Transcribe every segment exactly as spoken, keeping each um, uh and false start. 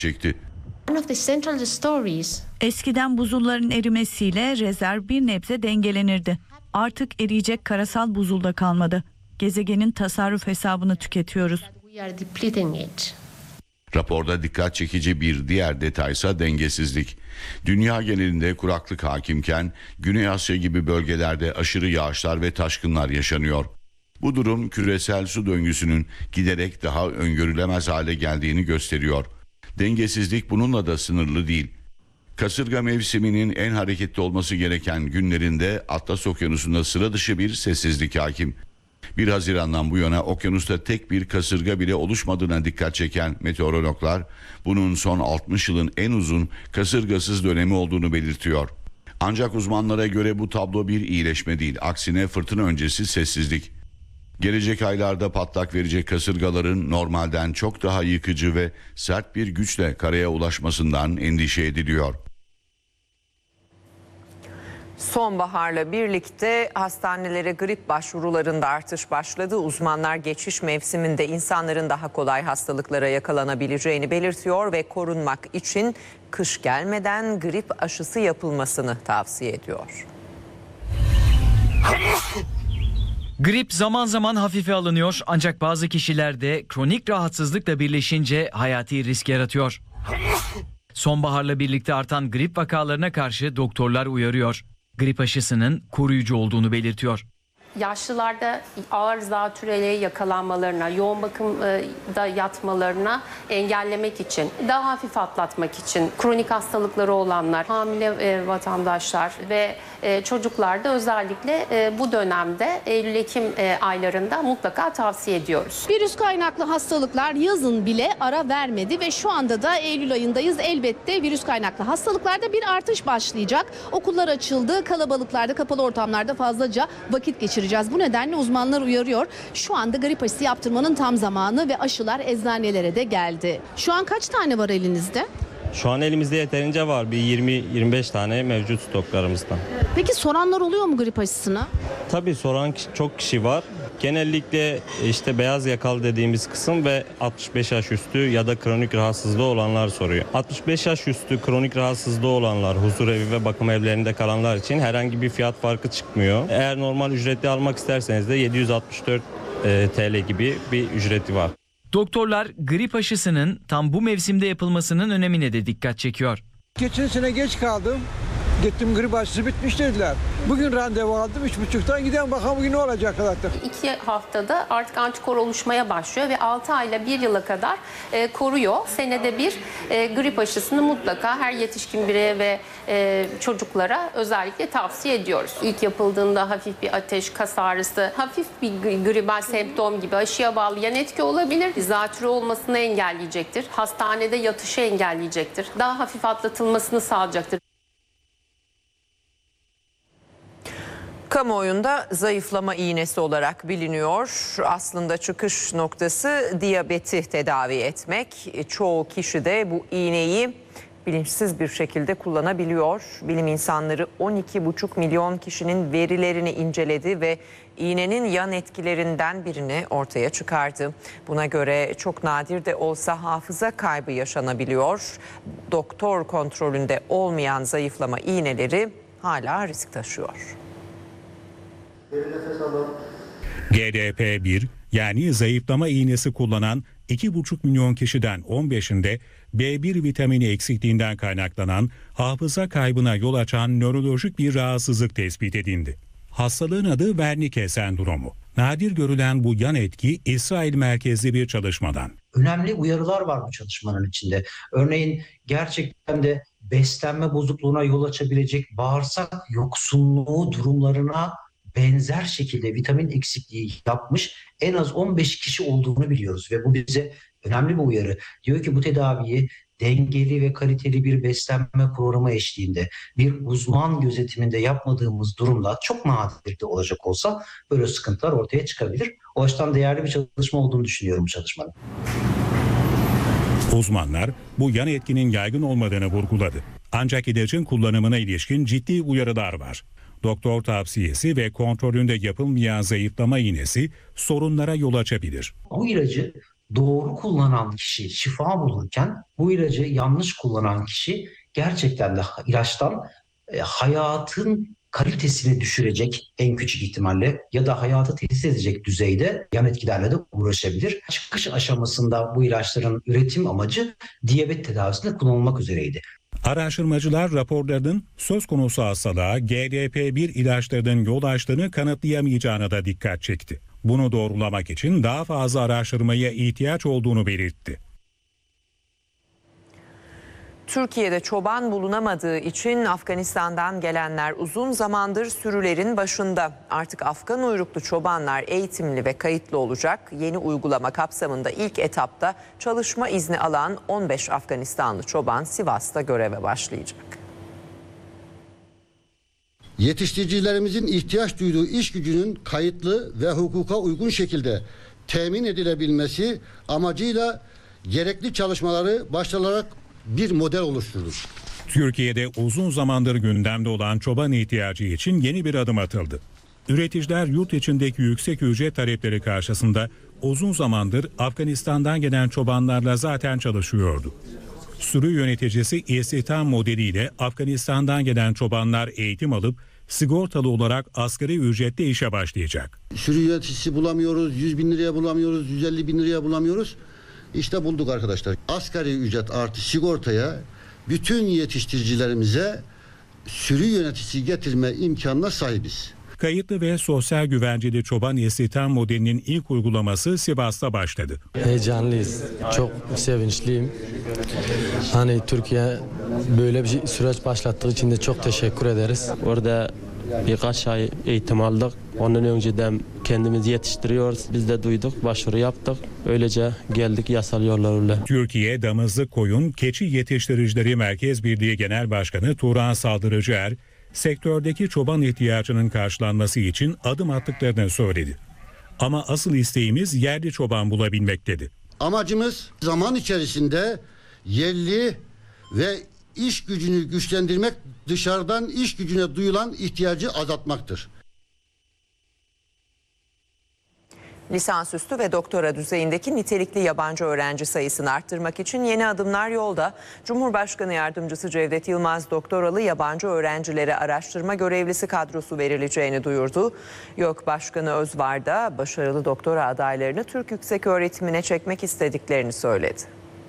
çekti. Eskiden buzulların erimesiyle rezerv bir nebze dengelenirdi. Artık eriyecek karasal buzul da kalmadı. Gezegenin tasarruf hesabını tüketiyoruz. Raporda dikkat çekici bir diğer detaysa dengesizlik. Dünya genelinde kuraklık hakimken Güney Asya gibi bölgelerde aşırı yağışlar ve taşkınlar yaşanıyor. Bu durum küresel su döngüsünün giderek daha öngörülemez hale geldiğini gösteriyor. Dengesizlik bununla da sınırlı değil. Kasırga mevsiminin en hareketli olması gereken günlerinde Atlas Okyanusu'nda sıra dışı bir sessizlik hakim. bir Haziran'dan bu yana okyanusta tek bir kasırga bile oluşmadığına dikkat çeken meteorologlar, bunun son altmış yılın en uzun kasırgasız dönemi olduğunu belirtiyor. Ancak uzmanlara göre bu tablo bir iyileşme değil, aksine fırtına öncesi sessizlik. Gelecek aylarda patlak verecek kasırgaların normalden çok daha yıkıcı ve sert bir güçle karaya ulaşmasından endişe ediliyor. Sonbaharla birlikte hastanelere grip başvurularında artış başladı. Uzmanlar geçiş mevsiminde insanların daha kolay hastalıklara yakalanabileceğini belirtiyor ve korunmak için kış gelmeden grip aşısı yapılmasını tavsiye ediyor. Grip zaman zaman hafife alınıyor ancak bazı kişilerde kronik rahatsızlıkla birleşince hayati risk yaratıyor. Sonbaharla birlikte artan grip vakalarına karşı doktorlar uyarıyor. Grip aşısının koruyucu olduğunu belirtiyor. Yaşlılarda ağır zatürreye yakalanmalarına, yoğun bakımda yatmalarına engellemek için, daha hafif atlatmak için, kronik hastalıkları olanlar, hamile vatandaşlar ve çocuklarda özellikle bu dönemde Eylül-Ekim aylarında mutlaka tavsiye ediyoruz. Virüs kaynaklı hastalıklar yazın bile ara vermedi ve şu anda da Eylül ayındayız. Elbette virüs kaynaklı hastalıklarda bir artış başlayacak. Okullar açıldı, kalabalıklarda, kapalı ortamlarda fazlaca vakit geçireceğiz. Bu nedenle uzmanlar uyarıyor. Şu anda grip aşısı yaptırmanın tam zamanı ve aşılar eczanelere de geldi. Şu an kaç tane var elinizde? Şu an elimizde yeterince var. Bir yirmi yirmi beş tane mevcut stoklarımızda. Peki soranlar oluyor mu grip aşısına? Tabii soran çok kişi var. Genellikle işte beyaz yakalı dediğimiz kısım ve altmış beş yaş üstü ya da kronik rahatsızlığı olanlar soruyor. altmış beş yaş üstü kronik rahatsızlığı olanlar, huzurevi ve bakım evlerinde kalanlar için herhangi bir fiyat farkı çıkmıyor. Eğer normal ücretli almak isterseniz de yedi yüz altmış dört T L gibi bir ücreti var. Doktorlar grip aşısının tam bu mevsimde yapılmasının önemine de dikkat çekiyor. Geçen sene geç kaldım. Gittim grip aşısı bitmiş dediler. Bugün randevu aldım. Üç buçuktan giden bakalım bugün ne olacak kadar. İki haftada artık antikor oluşmaya başlıyor ve altı ayla bir yıla kadar e, koruyor. Senede bir e, grip aşısını mutlaka her yetişkin bireye ve e, çocuklara özellikle tavsiye ediyoruz. İlk yapıldığında hafif bir ateş, kas ağrısı, hafif bir gribal semptom gibi aşıya bağlı yan etki olabilir. Zatürre olmasını engelleyecektir. Hastanede yatışı engelleyecektir. Daha hafif atlatılmasını sağlayacaktır. Kamuoyunda zayıflama iğnesi olarak biliniyor. Aslında çıkış noktası diyabeti tedavi etmek. Çoğu kişi de bu iğneyi bilinçsiz bir şekilde kullanabiliyor. Bilim insanları on iki buçuk milyon kişinin verilerini inceledi ve iğnenin yan etkilerinden birini ortaya çıkardı. Buna göre çok nadir de olsa hafıza kaybı yaşanabiliyor. Doktor kontrolünde olmayan zayıflama iğneleri hala risk taşıyor. G D P bir yani zayıflama iğnesi kullanan iki buçuk milyon kişiden on beşinde B bir vitamini eksikliğinden kaynaklanan hafıza kaybına yol açan nörolojik bir rahatsızlık tespit edildi. Hastalığın adı Wernicke sendromu. Nadir görülen bu yan etki İsrail merkezli bir çalışmadan. Önemli uyarılar var bu çalışmanın içinde. Örneğin gerçekten de beslenme bozukluğuna yol açabilecek bağırsak yoksunluğu durumlarına benzer şekilde vitamin eksikliği yapmış en az on beş kişi olduğunu biliyoruz ve bu bize önemli bir uyarı. Diyor ki bu tedaviyi dengeli ve kaliteli bir beslenme programı eşliğinde bir uzman gözetiminde yapmadığımız durumda çok nadir de olacak olsa böyle sıkıntılar ortaya çıkabilir. O açıdan değerli bir çalışma olduğunu düşünüyorum bu çalışmanın. Uzmanlar bu yan etkinin yaygın olmadığını vurguladı. Ancak ilacın kullanımına ilişkin ciddi uyarılar var. Doktor tavsiyesi ve kontrolünde yapılmayan zayıflama iğnesi sorunlara yol açabilir. Bu ilacı doğru kullanan kişi şifa bulurken bu ilacı yanlış kullanan kişi gerçekten de ilaçtan e, hayatın kalitesini düşürecek en küçük ihtimalle ya da hayatı tehdit edecek düzeyde yan etkilerle de uğraşabilir. Çıkış aşamasında bu ilaçların üretim amacı diyabet tedavisinde kullanılmak üzereydi. Araştırmacılar raporlarının söz konusu hastalığa G D P bir ilaçlarının yol açtığını kanıtlayamayacağına da dikkat çekti. Bunu doğrulamak için daha fazla araştırmaya ihtiyaç olduğunu belirtti. Türkiye'de çoban bulunamadığı için Afganistan'dan gelenler uzun zamandır sürülerin başında. Artık Afgan uyruklu çobanlar eğitimli ve kayıtlı olacak. Yeni uygulama kapsamında ilk etapta çalışma izni alan on beş Afganistanlı çoban Sivas'ta göreve başlayacak. Yetiştiricilerimizin ihtiyaç duyduğu iş gücünün kayıtlı ve hukuka uygun şekilde temin edilebilmesi amacıyla gerekli çalışmaları başlatarak bir model oluşturduk. Türkiye'de uzun zamandır gündemde olan çoban ihtiyacı için yeni bir adım atıldı. Üreticiler yurt içindeki yüksek ücret talepleri karşısında uzun zamandır Afganistan'dan gelen çobanlarla zaten çalışıyordu. Sürü yöneticisi istihdam modeliyle Afganistan'dan gelen çobanlar eğitim alıp sigortalı olarak asgari ücretle işe başlayacak. Sürü yöneticisi bulamıyoruz, yüz bin liraya bulamıyoruz, yüz elli bin liraya bulamıyoruz. İşte bulduk arkadaşlar. Asgari ücret artı sigortaya bütün yetiştiricilerimize sürü yöneticisi getirme imkanına sahibiz. Kayıtlı ve sosyal güvenceli çoban istihdam modelinin ilk uygulaması Sivas'ta başladı. Heyecanlıyız. Çok sevinçliyim. Hani Türkiye böyle bir süreç başlattığı için de çok teşekkür ederiz. Orada birkaç ay eğitim aldık. Ondan önceden kendimizi yetiştiriyoruz. Biz de duyduk, başvuru yaptık. Öylece geldik yasal yollarla. Türkiye Damızlık Koyun Keçi Yetiştiricileri Merkez Birliği Genel Başkanı Turan Saldırıcıer, sektördeki çoban ihtiyacının karşılanması için adım attıklarını söyledi. Ama asıl isteğimiz yerli çoban bulabilmek dedi. Amacımız zaman içerisinde yerli ve iş gücünü güçlendirmek, dışarıdan iş gücüne duyulan ihtiyacı azaltmaktır. Lisansüstü ve doktora düzeyindeki nitelikli yabancı öğrenci sayısını arttırmak için yeni adımlar yolda. Cumhurbaşkanı Yardımcısı Cevdet Yılmaz doktoralı yabancı öğrencilere araştırma görevlisi kadrosu verileceğini duyurdu. YÖK Başkanı Özvar da başarılı doktora adaylarını Türk yükseköğretimine çekmek istediklerini söyledi.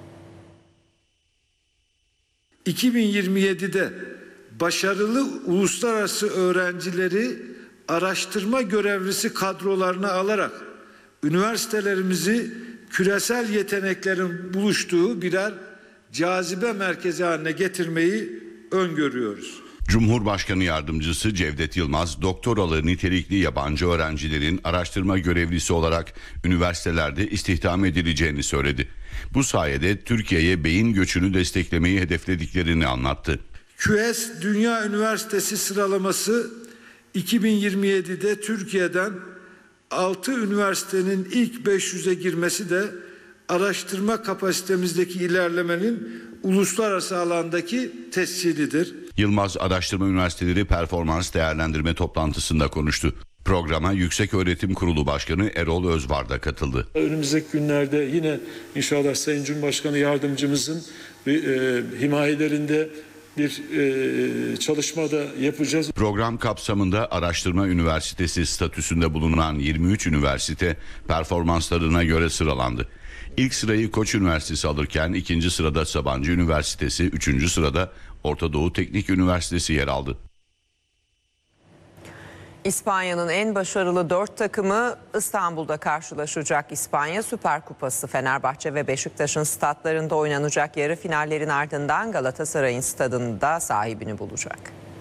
iki bin yirmi yedide başarılı uluslararası öğrencileri araştırma görevlisi kadrolarına alarak üniversitelerimizi küresel yeteneklerin buluştuğu birer cazibe merkezi haline getirmeyi öngörüyoruz. Cumhurbaşkanı Yardımcısı Cevdet Yılmaz, doktoralı nitelikli yabancı öğrencilerin araştırma görevlisi olarak üniversitelerde istihdam edileceğini söyledi. Bu sayede Türkiye'ye beyin göçünü desteklemeyi hedeflediklerini anlattı. Q S Dünya Üniversitesi sıralaması iki bin yirmi yedide Türkiye'den altı üniversitenin ilk beş yüze girmesi de araştırma kapasitemizdeki ilerlemenin uluslararası alandaki tescilidir. Yılmaz Araştırma Üniversiteleri Performans Değerlendirme toplantısında konuştu. Programa Yükseköğretim Kurulu Başkanı Erol Özvar da katıldı. Önümüzdeki günlerde yine inşallah Sayın Cumhurbaşkanı Yardımcımızın bir, e, himayelerinde bir e, çalışmada yapacağız. Program kapsamında Araştırma Üniversitesi statüsünde bulunan yirmi üç üniversite performanslarına göre sıralandı. İlk sırayı Koç Üniversitesi alırken ikinci sırada Sabancı Üniversitesi, üçüncü sırada Orta Doğu Teknik Üniversitesi yer aldı. İspanya'nın en başarılı dört takımı İstanbul'da karşılaşacak. İspanya Süper Kupası Fenerbahçe ve Beşiktaş'ın statlarında oynanacak yarı finallerin ardından Galatasaray'ın stadında sahibini bulacak.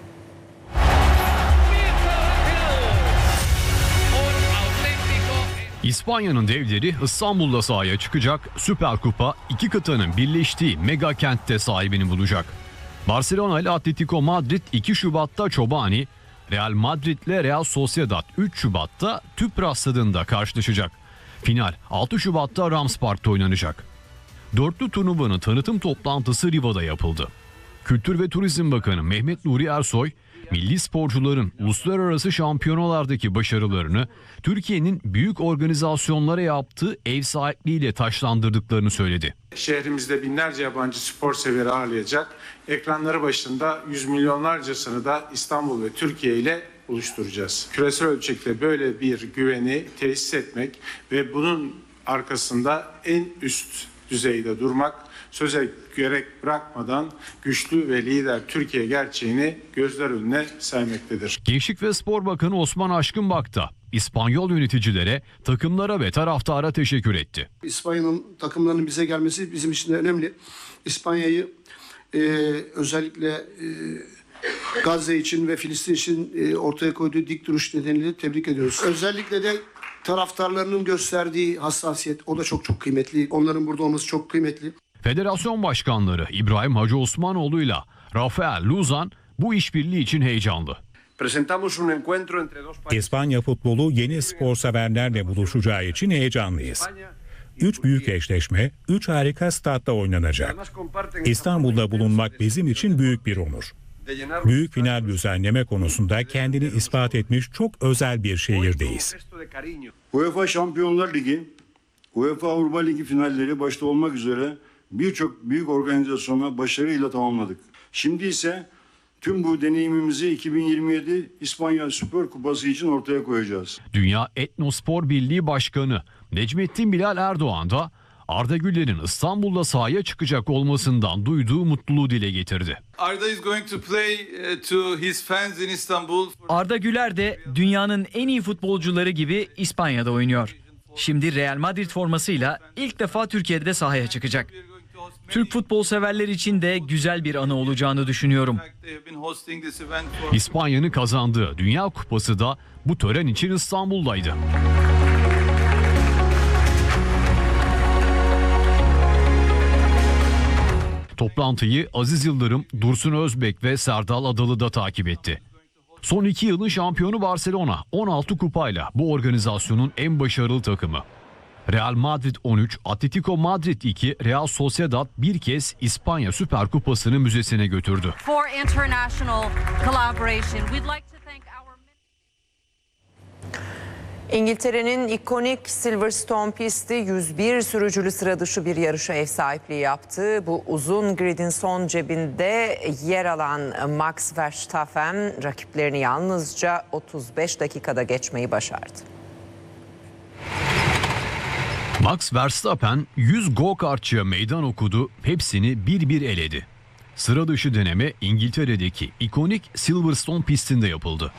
İspanya'nın devleri İstanbul'da sahaya çıkacak. Süper Kupa iki kıtanın birleştiği mega kentte sahibini bulacak. Barcelona ile Atletico Madrid iki Şubat'ta Çobani, Real Madrid ile Real Sociedad üç Şubat'ta Tüpraş stadında karşılaşacak. Final altı Şubat'ta Rams Park'ta oynanacak. Dörtlü turnuvanın tanıtım toplantısı Riva'da yapıldı. Kültür ve Turizm Bakanı Mehmet Nuri Ersoy, milli sporcuların uluslararası şampiyonalardaki başarılarını Türkiye'nin büyük organizasyonlara yaptığı ev sahipliğiyle taşlandırdıklarını söyledi. Şehrimizde binlerce yabancı spor severi ağırlayacak, ekranları başında yüz milyonlarcasını da İstanbul ve Türkiye ile buluşturacağız. Küresel ölçekte böyle bir güveni tesis etmek ve bunun arkasında en üst düzeyde durmak, söze gerek bırakmadan güçlü ve lider Türkiye gerçeğini gözler önüne sermektedir. Gençlik ve Spor Bakanı Osman Aşkınbak da İspanyol yöneticilere, takımlara ve taraftara teşekkür etti. İspanya'nın takımlarının bize gelmesi bizim için de önemli. İspanya'yı e, özellikle e, Gazze için ve Filistin için e, ortaya koyduğu dik duruş nedeniyle tebrik ediyoruz. Özellikle de taraftarlarının gösterdiği hassasiyet, o da çok çok kıymetli. Onların burada olması çok kıymetli. Federasyon başkanları İbrahim Hacı Osmanoğlu'yla Rafael Luzan bu işbirliği için heyecanlı. İspanya futbolu yeni spor severlerle buluşacağı için heyecanlıyız. Üç büyük eşleşme, üç harika statta oynanacak. İstanbul'da bulunmak bizim için büyük bir onur. Büyük final düzenleme konusunda kendini ispat etmiş çok özel bir şehirdeyiz. UEFA Şampiyonlar Ligi, UEFA Avrupa Ligi finalleri başta olmak üzere birçok büyük organizasyona başarıyla tamamladık. Şimdi ise tüm bu deneyimimizi iki bin yirmi yedi İspanya Süper Kupası için ortaya koyacağız. Dünya Etnospor Birliği Başkanı Necmettin Bilal Erdoğan da Arda Güler'in İstanbul'da sahaya çıkacak olmasından duyduğu mutluluğu dile getirdi. Arda is going to play to his fans in Istanbul. Arda Güler de dünyanın en iyi futbolcuları gibi İspanya'da oynuyor. Şimdi Real Madrid formasıyla ilk defa Türkiye'de sahaya çıkacak. Türk futbol severler için de güzel bir anı olacağını düşünüyorum. İspanya'nın kazandığı Dünya Kupası da bu tören için İstanbul'daydı. Toplantıyı Aziz Yıldırım, Dursun Özbek ve Serdal Adalı da takip etti. Son iki yılın şampiyonu Barcelona on altı kupayla bu organizasyonun en başarılı takımı. Real Madrid on üç, Atletico Madrid iki, Real Sociedad bir kez İspanya Süper Kupası'nı müzesine götürdü. For international collaboration, we'd like to thank our... İngiltere'nin ikonik Silverstone pisti yüz bir sürücülü sıra dışı bir yarışa ev sahipliği yaptı. Bu uzun gridin son cebinde yer alan Max Verstappen rakiplerini yalnızca otuz beş dakikada geçmeyi başardı. Max Verstappen yüz go-kartçıya meydan okudu, hepsini bir bir eledi. Sıra dışı deneme İngiltere'deki ikonik Silverstone pistinde yapıldı.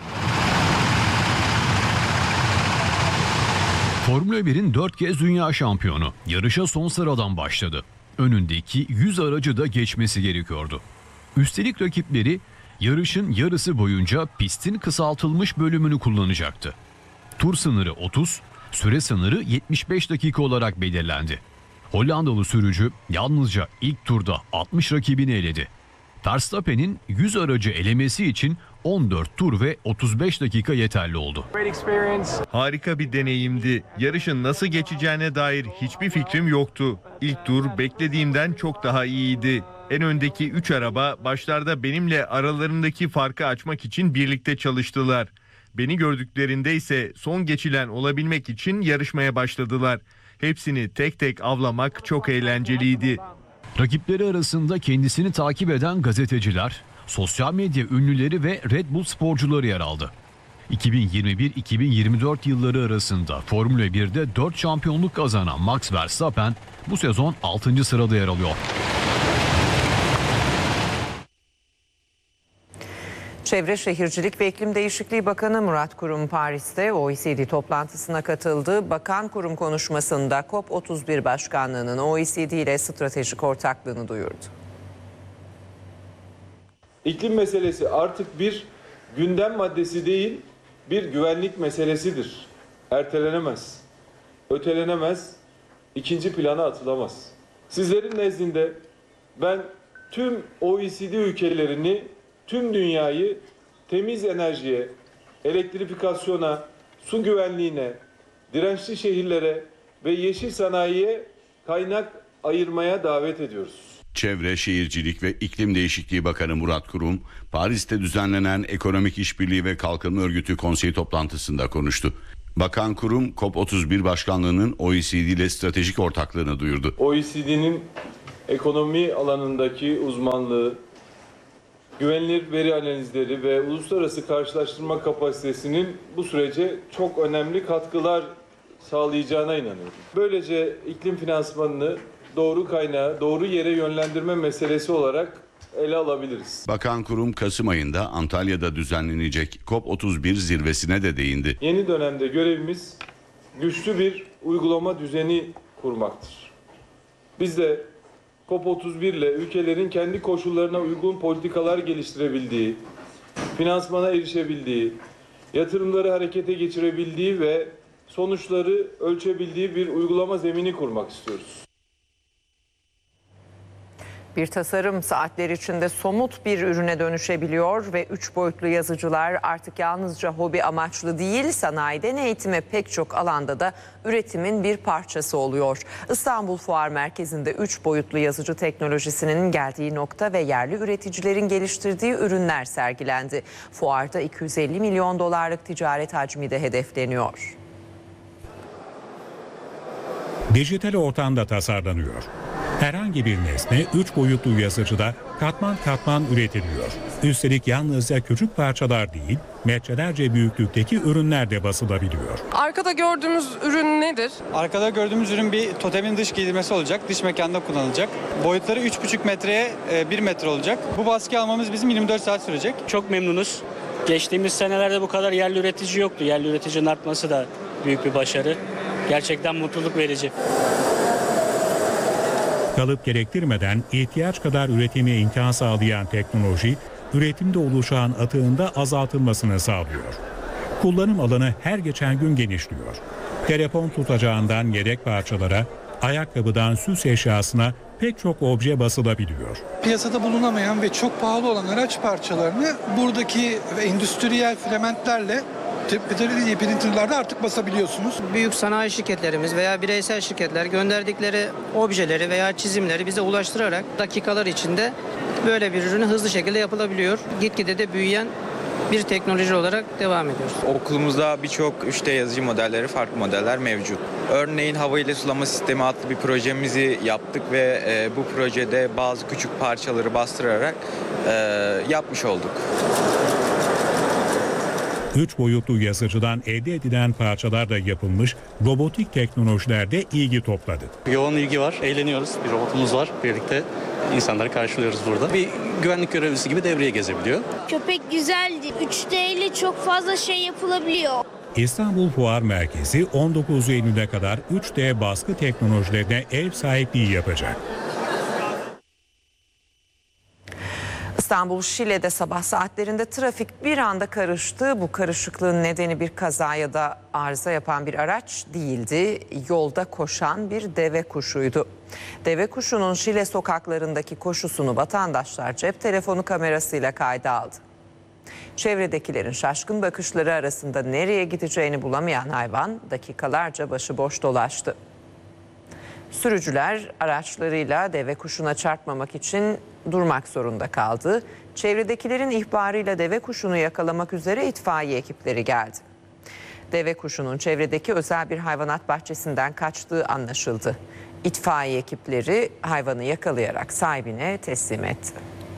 Formula birin dört kez dünya şampiyonu yarışa son sıradan başladı. Önündeki yüz aracı da geçmesi gerekiyordu. Üstelik rakipleri yarışın yarısı boyunca pistin kısaltılmış bölümünü kullanacaktı. Tur sınırı otuz, süre sınırı yetmiş beş dakika olarak belirlendi. Hollandalı sürücü yalnızca ilk turda altmış rakibini eledi. Verstappen'in yüz aracı elemesi için on dört tur ve otuz beş dakika yeterli oldu. Harika bir deneyimdi. Yarışın nasıl geçeceğine dair hiçbir fikrim yoktu. İlk tur beklediğimden çok daha iyiydi. En öndeki üç araba başlarda benimle aralarındaki farkı açmak için birlikte çalıştılar. Beni gördüklerinde ise son geçilen olabilmek için yarışmaya başladılar. Hepsini tek tek avlamak çok eğlenceliydi. Rakipleri arasında kendisini takip eden gazeteciler, sosyal medya ünlüleri ve Red Bull sporcuları yer aldı. iki bin yirmi bir iki bin yirmi dört yılları arasında Formula birde dört şampiyonluk kazanan Max Verstappen bu sezon altıncı sırada yer alıyor. Çevre Şehircilik ve İklim Değişikliği Bakanı Murat Kurum Paris'te O E C D toplantısına katıldı. Bakan Kurum konuşmasında COP otuz bir Başkanlığı'nın O E C D ile stratejik ortaklığını duyurdu. İklim meselesi artık bir gündem maddesi değil, bir güvenlik meselesidir. Ertelenemez, ötelenemez, ikinci plana atılamaz. Sizlerin nezdinde ben tüm O E C D ülkelerini, tüm dünyayı temiz enerjiye, elektrifikasyona, su güvenliğine, dirençli şehirlere ve yeşil sanayiye kaynak ayırmaya davet ediyoruz. Çevre, Şehircilik ve İklim Değişikliği Bakanı Murat Kurum, Paris'te düzenlenen Ekonomik İşbirliği ve Kalkınma Örgütü konseyi toplantısında konuştu. Bakan Kurum, COP otuz bir başkanlığının O E C D ile stratejik ortaklığını duyurdu. O E C D'nin ekonomi alanındaki uzmanlığı, güvenilir veri analizleri ve uluslararası karşılaştırma kapasitesinin bu sürece çok önemli katkılar sağlayacağına inanıyorum. Böylece iklim finansmanını doğru kaynağa, doğru yere yönlendirme meselesi olarak ele alabiliriz. Bakan Kurum, Kasım ayında Antalya'da düzenlenecek COP otuz bir zirvesine de değindi. Yeni dönemde görevimiz güçlü bir uygulama düzeni kurmaktır. Biz de COP otuz bir ile ülkelerin kendi koşullarına uygun politikalar geliştirebildiği, finansmana erişebildiği, yatırımları harekete geçirebildiği ve sonuçları ölçebildiği bir uygulama zemini kurmak istiyoruz. Bir tasarım saatler içinde somut bir ürüne dönüşebiliyor ve üç boyutlu yazıcılar artık yalnızca hobi amaçlı değil, sanayiden eğitime pek çok alanda da üretimin bir parçası oluyor. İstanbul Fuar Merkezi'nde üç boyutlu yazıcı teknolojisinin geldiği nokta ve yerli üreticilerin geliştirdiği ürünler sergilendi. Fuarda iki yüz elli milyon dolarlık ticaret hacmi de hedefleniyor. Dijital ortamda tasarlanıyor. Herhangi bir nesne üç boyutlu yazıcıda katman katman üretiliyor. Üstelik yalnızca küçük parçalar değil, metrelerce büyüklükteki ürünler de basılabiliyor. Arkada gördüğümüz ürün nedir? Arkada gördüğümüz ürün bir totemin dış giydirmesi olacak. Dış mekanda kullanılacak. Boyutları üç buçuk metreye bir metre olacak. Bu baskı almamız bizim yirmi dört saat sürecek. Çok memnunuz. Geçtiğimiz senelerde bu kadar yerli üretici yoktu. Yerli üreticinin artması da büyük bir başarı. Gerçekten mutluluk verici. Kalıp gerektirmeden ihtiyaç kadar üretime imkan sağlayan teknoloji, üretimde oluşan atığın da azaltılmasını sağlıyor. Kullanım alanı her geçen gün genişliyor. Telefon tutacağından yedek parçalara, ayakkabıdan süs eşyasına pek çok obje basılabiliyor. Piyasada bulunamayan ve çok pahalı olan araç parçalarını buradaki endüstriyel filamentlerle üç D printerlerde artık basabiliyorsunuz. Büyük sanayi şirketlerimiz veya bireysel şirketler gönderdikleri objeleri veya çizimleri bize ulaştırarak dakikalar içinde böyle bir ürünü hızlı şekilde yapılabiliyor. Gitgide de büyüyen bir teknoloji olarak devam ediyoruz. Okulumuzda birçok üç D yazıcı modelleri, farklı modeller mevcut. Örneğin hava ile sulama sistemi adlı bir projemizi yaptık ve e, bu projede bazı küçük parçaları bastırarak e, yapmış olduk. Üç boyutlu yazıcıdan elde edilen parçalar da yapılmış robotik teknolojilerde ilgi topladı. Yoğun ilgi var, eğleniyoruz. Bir robotumuz var, birlikte insanları karşılıyoruz burada. Bir güvenlik görevlisi gibi devreye gezebiliyor. Köpek güzeldi. üç D ile çok fazla şey yapılabiliyor. İstanbul Fuar Merkezi on dokuz Eylül'e kadar üç D baskı teknolojilerine ev sahipliği yapacak. İstanbul Şile'de sabah saatlerinde trafik bir anda karıştı. Bu karışıklığın nedeni bir kaza ya da arıza yapan bir araç değildi. Yolda koşan bir deve kuşuydu. Deve kuşunun Şile sokaklarındaki koşusunu vatandaşlar cep telefonu kamerasıyla kayda aldı. Çevredekilerin şaşkın bakışları arasında nereye gideceğini bulamayan hayvan dakikalarca başıboş dolaştı. Sürücüler araçlarıyla deve kuşuna çarpmamak için durmak zorunda kaldı. Çevredekilerin ihbarıyla deve kuşunu yakalamak üzere itfaiye ekipleri geldi. Deve kuşunun çevredeki özel bir hayvanat bahçesinden kaçtığı anlaşıldı. İtfaiye ekipleri hayvanı yakalayarak sahibine teslim etti.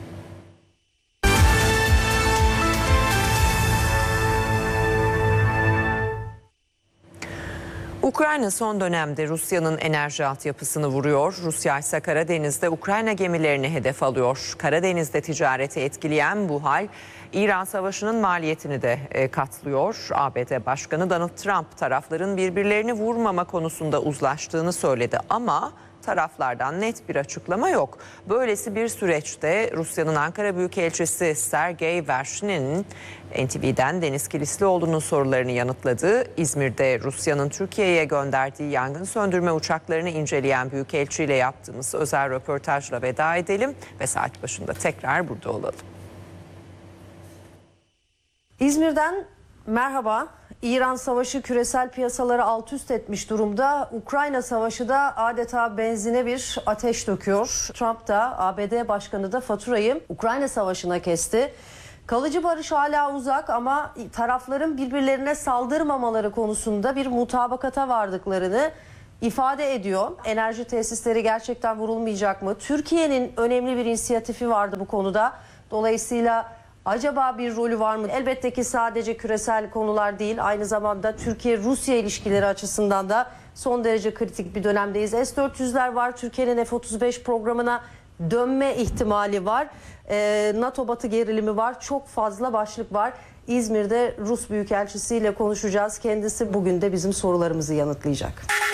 Ukrayna son dönemde Rusya'nın enerji altyapısını vuruyor. Rusya ise Karadeniz'de Ukrayna gemilerini hedef alıyor. Karadeniz'de ticareti etkileyen bu hal İran Savaşı'nın maliyetini de katlıyor. A B D Başkanı Donald Trump tarafların birbirlerini vurmama konusunda uzlaştığını söyledi ama taraflardan net bir açıklama yok. Böylesi bir süreçte Rusya'nın Ankara Büyükelçisi Sergey Vershnin'in N T V'den Deniz Kilislioğlu'nun sorularını yanıtladığı, İzmir'de Rusya'nın Türkiye'ye gönderdiği yangın söndürme uçaklarını inceleyen Büyükelçi ile yaptığımız özel röportajla veda edelim ve saat başında tekrar burada olalım. İzmir'den merhaba. İran savaşı küresel piyasaları alt üst etmiş durumda. Ukrayna savaşı da adeta benzine bir ateş döküyor. Trump da A B D Başkanı da faturayı Ukrayna savaşına kesti. Kalıcı barış hala uzak ama tarafların birbirlerine saldırmamaları konusunda bir mutabakata vardıklarını ifade ediyor. Enerji tesisleri gerçekten vurulmayacak mı? Türkiye'nin önemli bir inisiyatifi vardı bu konuda. Dolayısıyla acaba bir rolü var mı? Elbette ki sadece küresel konular değil, aynı zamanda Türkiye-Rusya ilişkileri açısından da son derece kritik bir dönemdeyiz. S dört yüzler var, Türkiye'nin F otuz beş programına dönme ihtimali var. Ee, NATO batı gerilimi var, çok fazla başlık var. İzmir'de Rus Büyükelçisi ile konuşacağız. Kendisi bugün de bizim sorularımızı yanıtlayacak.